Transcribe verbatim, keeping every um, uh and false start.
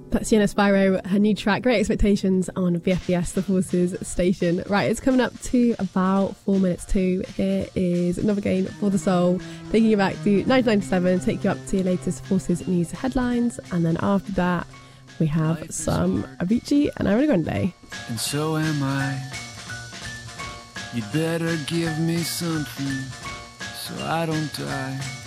That's Sienna Spyro, her new track, Great Expectations, on V F B S, the Forces station. Right, it's coming up to about four minutes to. Here is Another Game for the Soul, taking you back to nineteen ninety-seven, take you up to your latest Forces news headlines, and then after that, we have some Avicii and Ariana Grande. And so am I. You'd better give me something so I don't die.